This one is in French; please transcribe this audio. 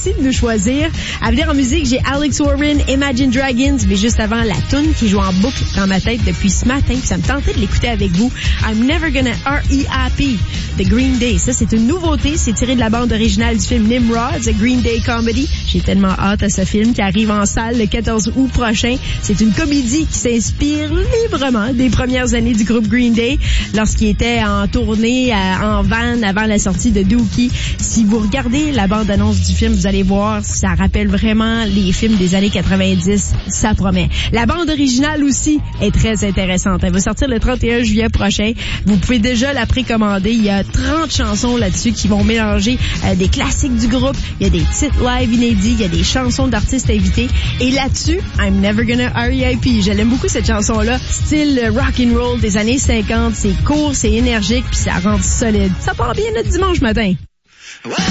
Merci de nous choisir. À venir en musique, j'ai Alex Warren, Imagine Dragons, mais juste avant, la toune qui joue en boucle dans ma tête depuis ce matin, puis ça me tentait de l'écouter avec vous. I'm Never Gonna R.E.A.P. de Green Day. Ça, c'est une nouveauté. C'est tiré de la bande originale du film Nimrod, The Green Day Comedy. J'ai tellement hâte à ce film qui arrive en salle le 14 août prochain. C'est une comédie qui s'inspire librement des premières années du groupe Green Day lorsqu'il était en tournée en van avant la sortie de Dookie. Si vous regardez la bande-annonce du film, vous allez voir, ça rappelle vraiment les films des années 90. Ça promet. La bande originale aussi est très intéressante. Elle va sortir le 31 juillet prochain. Vous pouvez déjà la précommander. Il y a 30 chansons là-dessus qui vont mélanger des classiques du groupe. Il y a des titres live inédits. Il y a des chansons d'artistes invités. Et là-dessus, I'm Never Gonna R.E.A.P. Je l'aime beaucoup cette chanson-là. Style rock and roll des années 50. C'est court, c'est énergique, puis ça rend solide. Ça part bien notre dimanche matin.